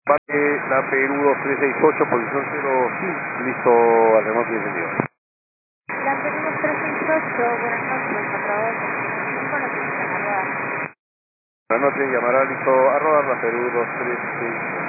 La Perú 2368, posición 0, listo, al remoto y encendido. La Perú 2368, buenas noches, controlador 5, notificación. Buenas noches, llamará listo a rodar la Perú 2368.